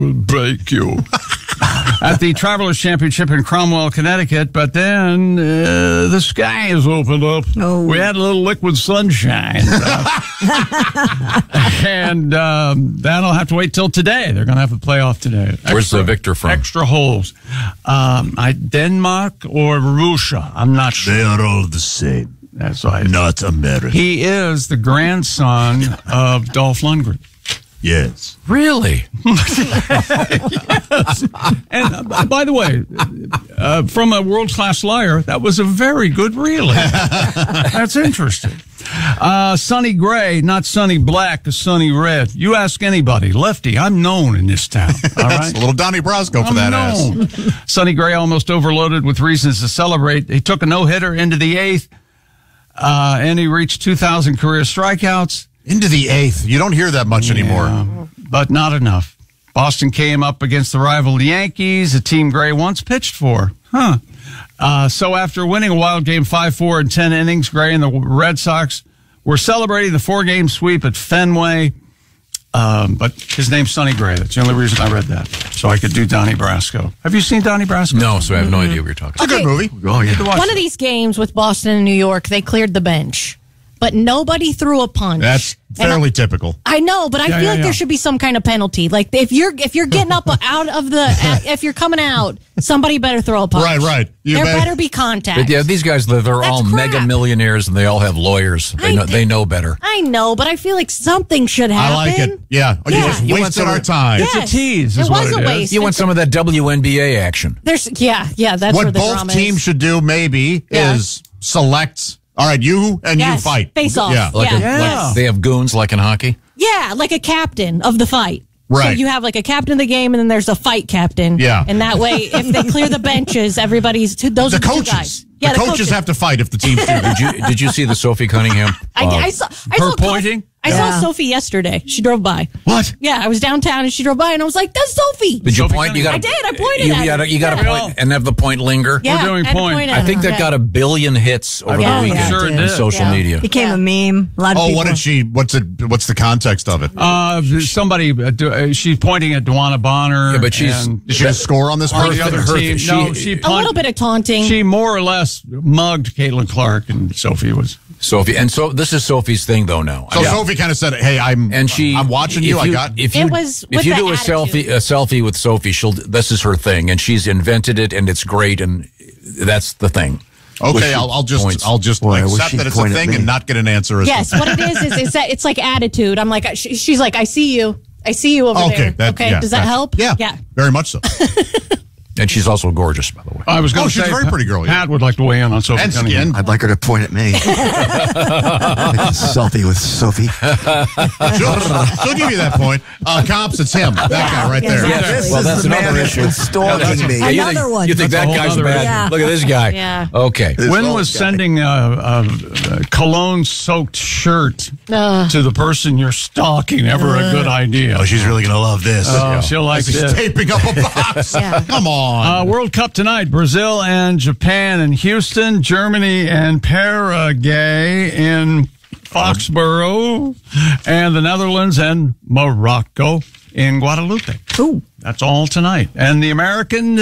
will break you. At the Travelers Championship in Cromwell, Connecticut, but then the skies opened up. Oh. We had a little liquid sunshine. And that'll have to wait till today. They're going to have a playoff today. Where's the victor from? Extra holes. Denmark or Russia? I'm not sure. They are all the same. That's right. Not American. He is the grandson of Dolph Lundgren. Yes. Really? Yes. And by the way, from a world-class liar, that was a very good reeling. That's interesting. Sonny Gray, not Sonny Black, Sonny Red. You ask anybody, Lefty, I'm known in this town. All right? A little Donnie Brasco for that known. ass. Sonny Gray almost overloaded with reasons to celebrate. He took a no-hitter into the eighth, and he reached 2,000 career strikeouts. Into the eighth. You don't hear that much anymore. But not enough. Boston came up against the rival Yankees, a team Gray once pitched for. So after winning a wild game 5-4 in 10 innings, Gray and the Red Sox were celebrating the 4-game sweep at Fenway. But his name's Sonny Gray. That's the only reason I read that. So I could do Donnie Brasco. Have you seen Donnie Brasco? No, so I have no idea what you're talking It's a good movie. Oh, yeah. One of these games with Boston and New York, they cleared the bench, but nobody threw a punch. That's fairly typical. I know, but I feel like there should be some kind of penalty. Like if you're getting up out of the if you're coming out, somebody better throw a punch. Right. There better be contact. Yeah, these guys, they're all crap. mega millionaires and they all have lawyers. They know better. I know, but I feel like something should happen. I like it. Yeah. You just You wasted want our time. Yes. It's a tease, It is what was it a is. waste. You want some of that WNBA action. That's What where the both drama teams is. should do maybe is select, all right, you and you fight. Face off. Yeah. Like they have goons like in hockey. Yeah, like a captain of the fight. Right. So you have like a captain of the game, and then there's a fight captain. Yeah. And that way, if they clear the benches, everybody's those The are the two coaches. guys. Yeah, the coaches have to fight if the teams do. Did you see the Sophie Cunningham? I saw pointing? I saw Sophie yesterday. She drove by. What? Yeah, I was downtown and she drove by and I was like, "That's Sophie." Did you Sophie point? You got. I did. I pointed at her. You got to point and have the point linger. Yeah, We're doing I had to point. point at I think her. that got 1 billion hits over Yeah, the yeah, weekend sure it on did. social Yeah. media. Became a meme. A lot of Oh, people. what did she? What's the context of it? Somebody, she's pointing at Dwana Bonner. Yeah, but she's- and Did she just score on this or person? the other her- team. she- No, she A little bit of taunting. She more or less mugged Caitlin Clark, and Sophie was. Sophie, and so this is Sophie's thing though now. So Sophie kind of said, "Hey, I'm watching you. If It you was if with you the do a attitude. selfie with Sophie, this is her thing, and she's invented it, and it's great, and that's the thing. Okay, I'll just Boy, I wish accept she'd that it's a point at thing me. and not get an answer. Yes, what it is that it's like attitude. I'm like, she's like, I see you over Okay, there. Okay, does that help? Yeah, very much so. And she's also gorgeous, by the way. I was going to she's say, a very pretty girl. Pat would like to weigh in on Sophie And Cunningham. skin. I'd like her to point at me. Like a selfie with Sophie. She'll give you that point. Cops, it's him. That guy right there. Yes. This Well, is that's the man another that's issue. been stalking me. you Another think, one. You think That's a that whole guy's other bad? issue. Look at this guy. Yeah. Okay. When old was guy. sending a cologne-soaked shirt to the person you're stalking ever a good idea? Oh, she's really gonna love this. She'll like She's this. taping up a box. Yeah. Come on. World Cup tonight. Brazil and Japan in Houston, Germany and Paraguay in Foxborough, and the Netherlands and Morocco in Guadalupe. Ooh. That's all tonight. And the American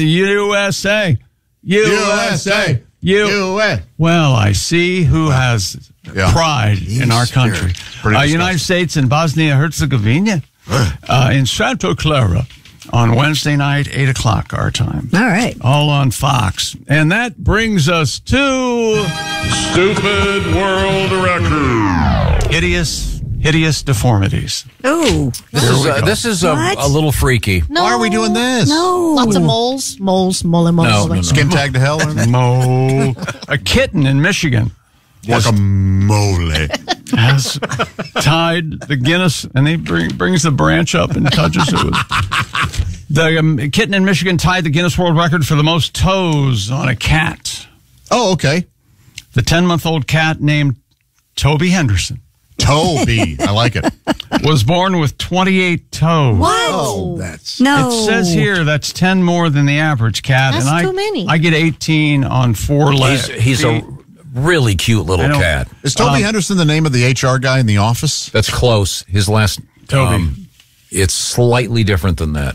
USA. USA. USA. Well, I see who has pride in our country. Pretty United States and Bosnia-Herzegovina in Santa Clara on Wednesday night, 8 o'clock our time. All right. All on Fox. And that brings us to Stupid World Record. Hideous deformities. Ooh. This is What? a little freaky. No. Why are we doing this? No. Lots of moles. No. Skin tag to hell? Mo. A kitten in Michigan Guacamole. has tied the Guinness, and he brings the branch up and touches it with. The kitten in Michigan tied the Guinness World Record for the most toes on a cat. Oh, okay. The 10-month-old cat named Toby Henderson Toby. I like it. was born with 28 toes. What? Oh, that's... No. It says here that's 10 more than the average cat. That's and too many. I get 18 on 4 legs. He's a really cute little I know. cat. Is Toby Henderson the name of the HR guy in the office? That's close. His last Toby. It's slightly different than that.